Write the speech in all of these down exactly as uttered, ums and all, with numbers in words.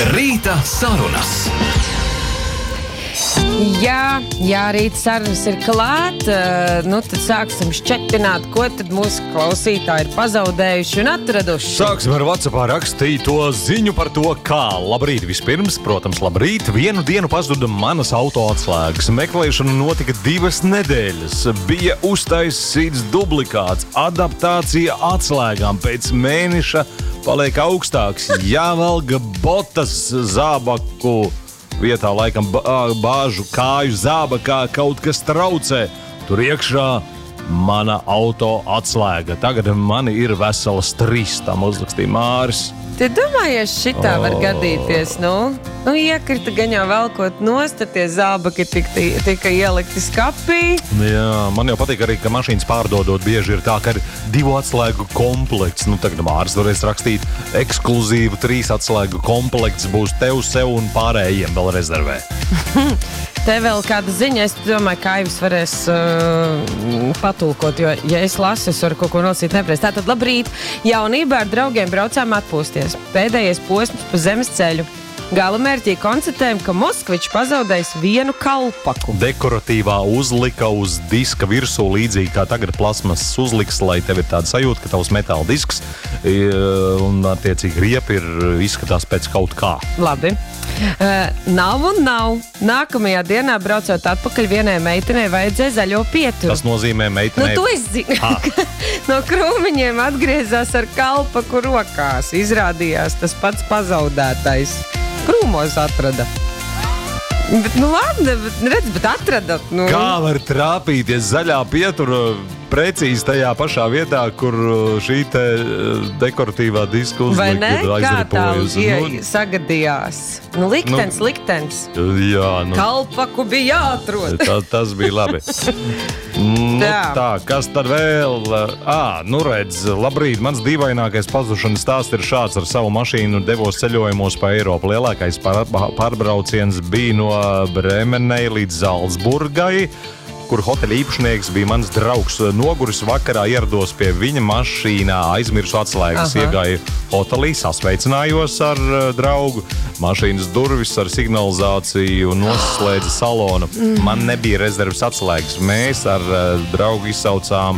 Rīta sarunas. Jā, jā, rīt sarunas ir klāt, nu tad sāksim šķepināt, ko tad mūsu klausītāji ir pazaudējuši un atraduši. Sāksim ar WhatsAppā rakstīto ziņu par to, kā. Labrīt, vispirms, protams, labrīt. Vienu dienu pazuda manas auto atslēgas. Meklēšana notika divas nedēļas. Bija uztaisīts dublikāts, adaptācija atslēgām. Pēc mēneša paliek augstāks. Jāvelga botas zābaku vietā, laikam bāžu kāju zābakā kaut kas traucē. Tur iekšā mana auto atslēga. Tagad man ir veselas trīs, tam uzrakstīja Māris. Te domājies, šitā oh. var gadīties, nu? Nu, iekrita gan jau velkot nost, tad tie zābaki tika, tika ielikti skapī. Jā, man jau patīk arī, ka mašīnas pārdodot bieži ir tā, ka ir divu atslēgu komplekts. Nu, tagad Māris varēs rakstīt ekskluzīvu trīs atslēgu komplekts, būs tev, sev un pārējiem vēl rezervē. Te vēl kāda ziņa, es domāju, ka Aivis varēs uh, patulkot, jo, ja es lasu, es varu kaut ko nosīt nepreiz. Tātad, labrīt, jaunībā ar draugiem braucām atpūsties. Pēdējais posms pa zemes ceļu. Galamērķī konstatējam, ka Moskvičs pazaudējis vienu kalpaku. Dekoratīvā uzlika uz diska virsū, līdzīgi kā tagad plasmas uzliks, lai tev ir tāda sajūta, ka tavs metāla disks un attiecīgi riepi ir izskatās pēc kaut kā. Labi. Uh, nav un nav. Nākamajā dienā braucot atpakaļ vienai meitenei vajadzēja zaļo pieturu. Tas nozīmē meitenei... Nu, to es zinu. No krūmiņiem atgriezās ar kalpaku rokās. Izrādījās tas pats pazaudētais. Krūmos atrada. Bet, nu labi, bet, redz, bet atrada. Nu. Kā var trāpīties zaļā pietura precīzi tajā pašā vietā, kur šī te dekoratīvā diska uzlika ir aizripojusi? Kā tā nu, sagadījās? Nu, liktens, nu, liktens. Jā, nu. Kalpaku bija jāatrod. Tā, tas bija labi. Nu, tā, kas tad vēl? Ā, nu redz, labrīt, mans dīvainākais pazušanas stāsts ir šāds. Ar savu mašīnu devos ceļojumos pa Eiropu. Lielākais pār, pārbrauciens bija no Bremenei līdz Zalcburgai, kur hoteļa īpašnieks bija mans draugs. Noguris vakarā ierados pie viņa mašīnā, aizmirsu atslēgas, Aha. iegāju hotelī, sasveicinājos ar uh, draugu, mašīnas durvis ar signalizāciju noslēdza salonu. Mm. Man nebija rezerves atslēgas. Mēs ar uh, draugu izsaucām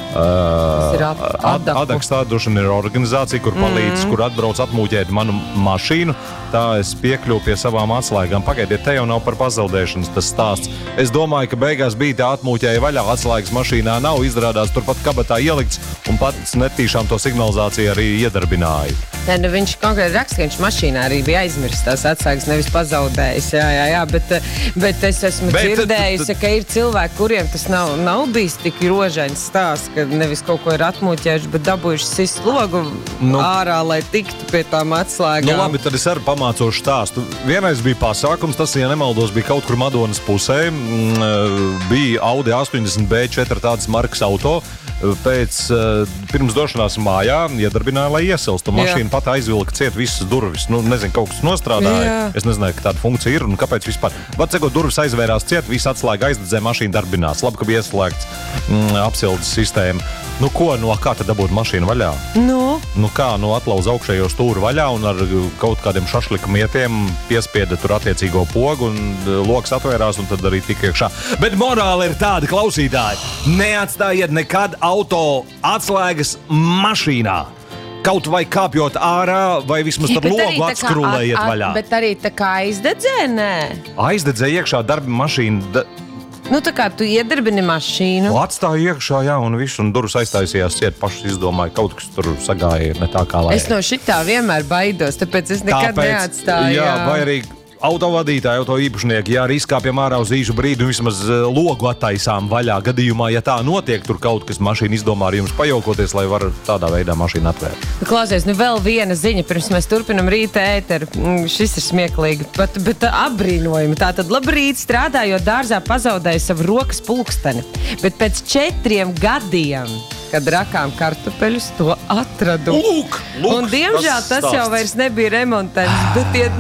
Uh, ad, Adaks tādošana ir organizācija, kur palīdz, mm. kur atbrauc atmūķēt manu mašīnu. Tā es piekļuvu pie savām atslēgām. Pagaidiet, te jau nav par pazaudēšanas tas stāsts. Es domāju, ka beigās bija tā atmūķēja vaļā, atslēgas mašīnā nav, izrādās turpat kabatā ielikts un pats netīšām to signalizāciju arī iedarbināja. Nē, nu viņš konkrēti raksta, ka viņš mašīnā arī bija aizmirst tās atslēgas, nevis pazaudējis. Jā, jā, jā, bet, bet es esmu bet, dzirdējusi, ka ir cilvēki, kuriem tas nav, nav bijis tik rožains stāsts, ka nevis kaut ko ir atmūķējuši, bet dabūjuši sist logu nu, ārā, lai tiktu pie tām atslēgām. Nu labi, tad es arī pamācošu stāstu. Vienreiz bija pasākums, tas, ja nemaldos, bija kaut kur Madonas pusē. Bija Audi astoņdesmit B četri tādas markas auto. Pēc uh, pirms došanās mājā iedarbināja, lai iesilstu. Mašīna pat aizvilka ciet visas durvis. Nu, nezinu, kaut kas nostrādāja. Jā. Es nezināju, ka tāda funkcija ir un kāpēc vispār. Vat, cekot, durvis aizvērās ciet, visa atslēga aizdedzē, mašīna darbinās. Labi, ka bija ieslēgts mm, apsildes sistēma. Nu ko, no kā tad dabūt mašīnu vaļā? Nu? Nu kā, nu atlauz augšējo stūru vaļā un ar kaut kādiem šašlika mietiem piespieda tur attiecīgo pogu un loks atvērās un tad arī tika iekšā. Bet morāli ir tāda, klausītāji, neatstājiet nekad auto atslēgas mašīnā. Kaut vai kāpjot ārā, vai vismaz tad logu atskrūlējiet vaļā. Bet arī tā kā aizdedzē, nē? Aizdedzē iekšā darba mašīna. Da... Nu tā kā tu iedarbini mašīnu. Atstāju iekšā, jā, un viss, un durvis aiztaisījās ciet, paši izdomāju, kaut kas tur sagāja ne tā kā lai. Es no šitā vienmēr baidos, tāpēc es nekad tāpēc, neatstāju. Jā, vai arī autovadītāji, auto īpašnieki, jā, izkāpjam ārā uz īsu brīdi un vismaz logu attaisām vaļā. Gadījumā, ja tā notiek, tur kaut kas mašīna izdomā ar jums pajaukoties, lai var tādā veidā mašīnu atvērt. Klausies, nu vēl viena ziņa, pirms mēs turpinam rīta ēteru. Šis ir smieklīgi, bet, bet apbrīnojumi. Tātad labrīt, strādājot dārzā, pazaudēja savu rokas pulksteni. Bet pēc četriem gadiem, kad rakām kartupeļus, to atradu. Lūk, lūk, un diemžēl tas, tas jau vairs nebija remontējums, bet tie